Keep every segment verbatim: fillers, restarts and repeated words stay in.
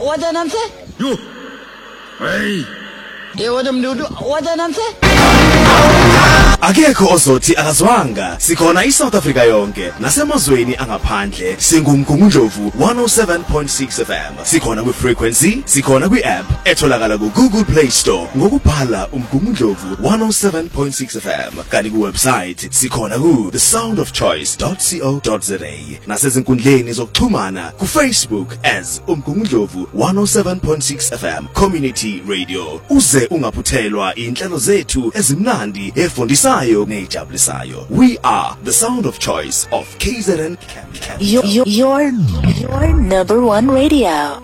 What did I say? You. Hey. You what them do? What did I say? Akekho ozothi akazwanga sikhona iSouth Africa yonke nasemazweni angaphandle singumgungundlovu one oh seven point six F M sikhona ku frequency sikhona ku app etholakala ku Google Play Store ngokubhala umgungundlovu one oh seven point six F M kanti ku website sikhona ku the sound of choice dot co dot za nasezinkundleni zokuxhumana ku Facebook as umgungundlovu one oh seven point six F M community radio uze ungaphuthelwa inhlelo zethu ezimnandi efundisa we are the sound of choice of K Z N. Your, your, your, your number one radio.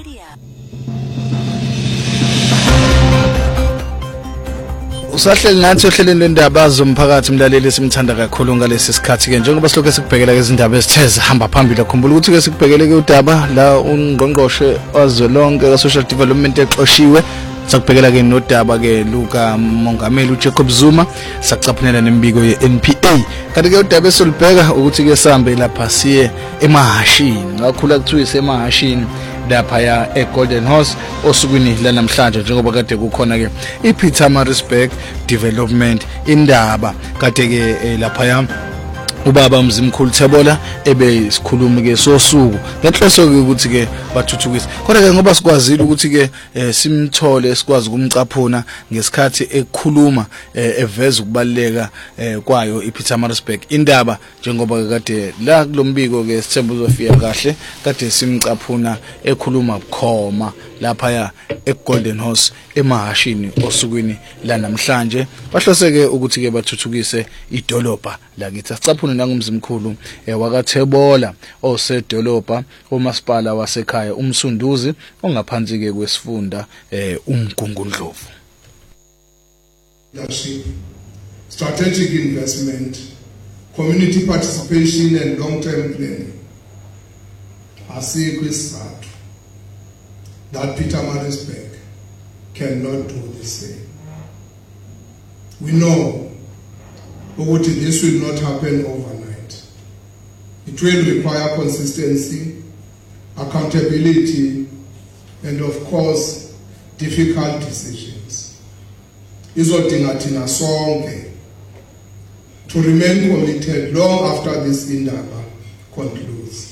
Usahleli nathi ohlelweni lendaba zomphakathi umlaleli simthanda kakhulu ngalesi sikhathi ke njengoba silokho sikubhekela izindaba ezithe zihamba phambili akhumbula ukuthi ke sikubhekele ke udaba la ungqongqoshe wazwelonke ka social development exoshiwe sakubhekela ke nodaba ke Luka Mongameli uJacob Zuma sacaphunela nembiko yeN P A kanti ke udaba esolibheka ukuthi ke sambe lapha siye emahashini ngakhula kuthiwa isemahashini lapha ya eGolden Horse osukwini la namhlanje njengoba kade kukhona ke iPietermaritzburg Development indaba kade ke lapha ya ubaba umzimkhulu Thebola ebe sikhulumi ke sosuku ngenhloso ke ukuthi ke bathuthukise kodwa ke ngoba sikwazile ukuthi ke simthole sikwazi ukumcaphuna ngesikhathi ekukhuluma eveza ukubaleka kwayo iPietermaritzburg indaba njengoba kade la kulombiko ke sithemba uzofika kahle kade simcaphuna ekhuluma bukhoma lapha ya eGolden Horse emahashini osukwini la namhlanje bahloseke ukuthi ke bathuthukise idolobha lakithi sicaphuna nangumzimkhulu wakaThebola osedolobha umasipala wasekhaya umsunduzi ongaphansi ke kwesifunda umgungundlovu leadership strategic investment community participation and long term planning asikho isizathu that Pietermaritzburg cannot do the same. We know but this will not happen overnight. It will require consistency, accountability, and of course, difficult decisions. Izodinga thina sonke to remain committed long after this indaba concludes.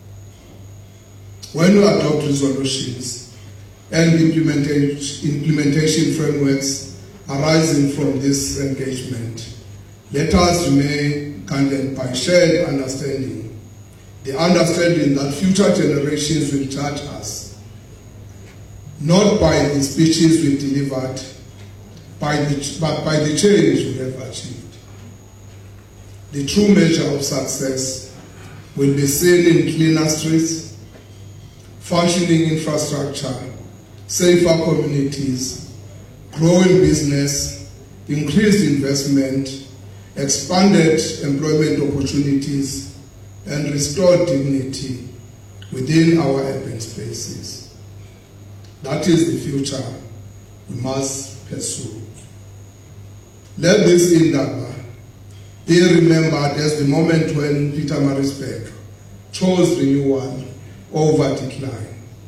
When we adopt resolutions and implementation, implementation frameworks arising from this engagement, let us remain guided by shared understanding, the understanding that future generations will judge us, not by the speeches we delivered, by the, but by the change we have achieved. The true measure of success will be seen in cleaner streets, functioning infrastructure, safer communities, growing business, increased investment, expanded employment opportunities, and restored dignity within our urban spaces. That is the future we must pursue. Let this indaba be remembered as the moment when Pietermaritzburg chose renewal over decline.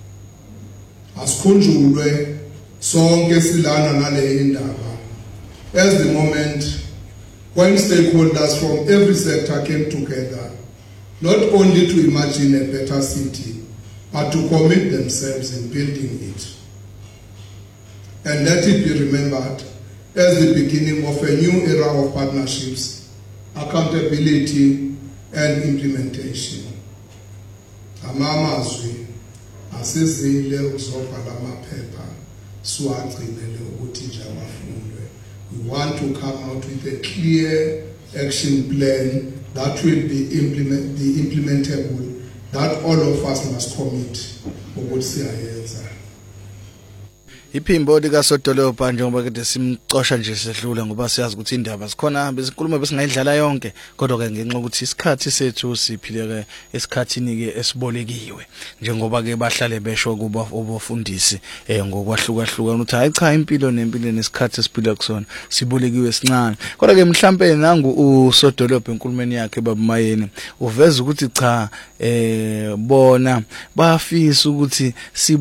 Asikhunjulwe sonke silana nale indaba as the moment when stakeholders from every sector came together, not only to imagine a better city, but to commit themselves in building it. And let it be remembered as the beginning of a new era of partnerships, accountability, and implementation. Amamazwi asizile uzobhala amaphepha siwagcinele ukuthi nje abafundwe. We want to come out with a clear action plan that will be implement be implementable, that all of us must commit ukuthi siyayenza. Iphimbo lika Sodolopha njengoba kade simcosha nje sedlula ngoba siyazi ukuthi indaba sikhona besikhuluma besingayidlala yonke kodwa ke ngenxa ukuthi isikhathi sethu siphile ke esikhathini ke esibolekiwe njengoba ke bahlale besho kuba obofundisi eh ngokwahlukahlukana ukuthi hayi cha impilo nempilo nesikhathi esiphila kusona sibolekiwe sincane kodwa ke mhlambe nangu uSodolopha enkulumeni yakhe babumayeni uveza ukuthi cha eh bona bafisa ukuthi